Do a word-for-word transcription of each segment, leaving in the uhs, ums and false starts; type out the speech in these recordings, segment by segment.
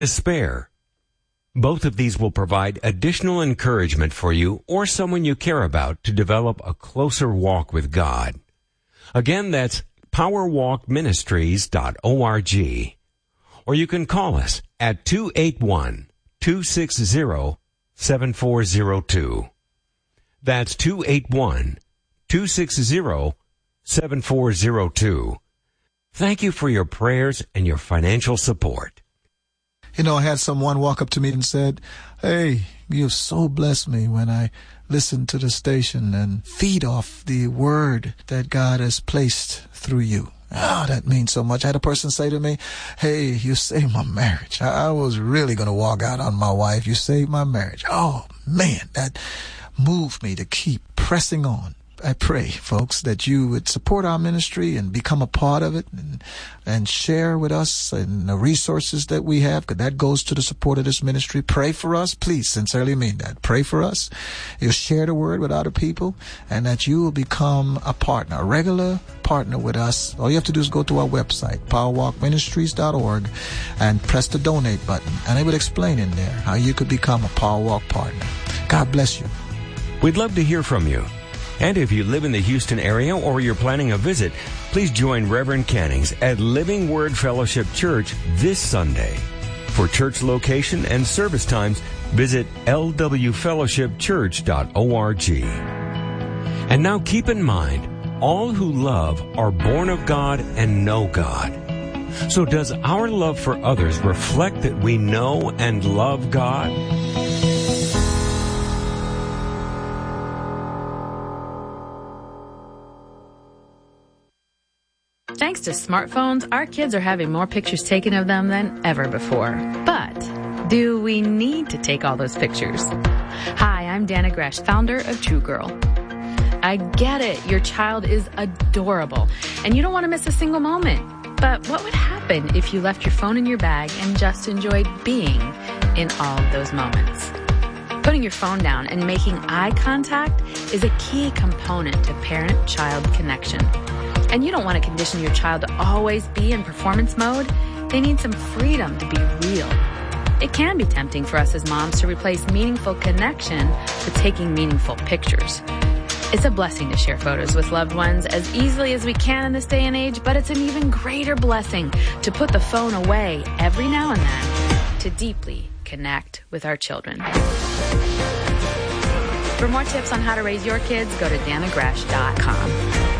despair. Both of these will provide additional encouragement for you or someone you care about to develop a closer walk with God. Again, that's power walk ministries dot org. Or you can call us at two eight one, two six zero, seven four zero two. That's two eight one, two six zero, seven four zero two. Thank you for your prayers and your financial support. You know, I had someone walk up to me and said, "Hey, you've so blessed me when I listen to the station and feed off the word that God has placed through you." Oh, that means so much. I had a person say to me, "Hey, you saved my marriage. I, I was really going to walk out on my wife. You saved my marriage." Oh, man, that moved me to keep pressing on. I pray, folks, that you would support our ministry and become a part of it and, and share with us and the resources that we have, because that goes to the support of this ministry. Pray for us. Please, sincerely mean that. Pray for us. You'll share the word with other people, and that you will become a partner, a regular partner with us. All you have to do is go to our website, power walk ministries dot org, and press the donate button, and it will explain in there how you could become a Powerwalk partner. God bless you. We'd love to hear from you. And if you live in the Houston area or you're planning a visit, please join Reverend Cannings at Living Word Fellowship Church this Sunday. For church location and service times, visit l w fellowship church dot org. And now keep in mind, all who love are born of God and know God. So does our love for others reflect that we know and love God? Thanks to smartphones, our kids are having more pictures taken of them than ever before. But do we need to take all those pictures? Hi, I'm Dana Gresh, founder of True Girl. I get it. Your child is adorable, and you don't want to miss a single moment. But what would happen if you left your phone in your bag and just enjoyed being in all of those moments? Putting your phone down and making eye contact is a key component to parent-child connection. And you don't want to condition your child to always be in performance mode. They need some freedom to be real. It can be tempting for us as moms to replace meaningful connection with taking meaningful pictures. It's a blessing to share photos with loved ones as easily as we can in this day and age, but it's an even greater blessing to put the phone away every now and then to deeply connect with our children. For more tips on how to raise your kids, go to dana gresh dot com.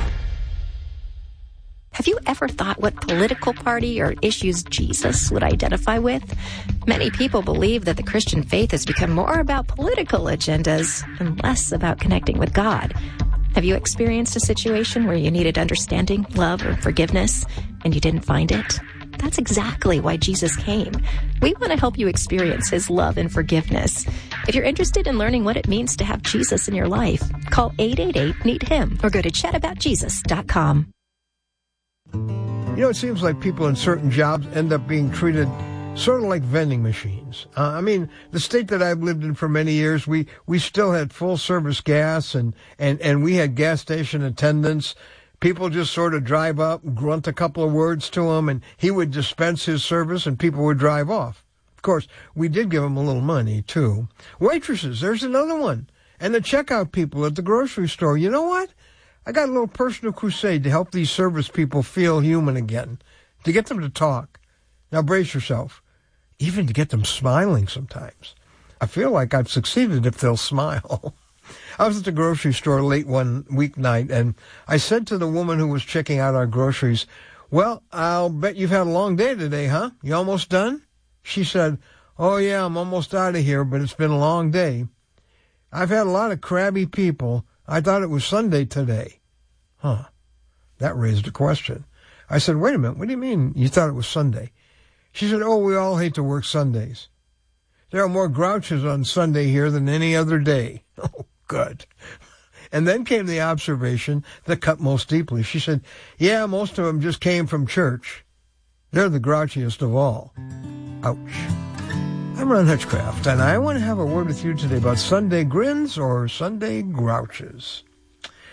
Have you ever thought what political party or issues Jesus would identify with? Many people believe that the Christian faith has become more about political agendas and less about connecting with God. Have you experienced a situation where you needed understanding, love, or forgiveness, and you didn't find it? That's exactly why Jesus came. We want to help you experience his love and forgiveness. If you're interested in learning what it means to have Jesus in your life, call eight eight eight, need him or go to chat about jesus dot com. You know, it seems like people in certain jobs end up being treated sort of like vending machines. Uh, I mean, the state that I've lived in for many years, we, we still had full-service gas, and, and, and we had gas station attendants. People just sort of drive up, grunt a couple of words to him, and he would dispense his service, and people would drive off. Of course, we did give him a little money, too. Waitresses, there's another one. And the checkout people at the grocery store. You know what? I got a little personal crusade to help these service people feel human again, to get them to talk. Now brace yourself, even to get them smiling sometimes. I feel like I've succeeded if they'll smile. I was at the grocery store late one weeknight, and I said to the woman who was checking out our groceries, "Well, I'll bet you've had a long day today, huh? You almost done?" She said, "Oh yeah, I'm almost out of here, but it's been a long day. I've had a lot of crabby people. I thought it was Sunday today." Huh. That raised a question. I said, "Wait a minute, what do you mean you thought it was Sunday?" She said, "Oh, we all hate to work Sundays. There are more grouches on Sunday here than any other day." Oh, good. And then came the observation that cut most deeply. She said, "Yeah, most of them just came from church. They're the grouchiest of all." Ouch. I'm Ron Hutchcraft, and I want to have a word with you today about Sunday grins or Sunday grouches.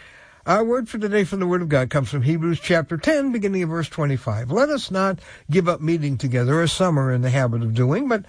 Our word for today from the Word of God comes from Hebrews chapter ten, beginning of verse twenty-five. Let us not give up meeting together, as some are in the habit of doing, but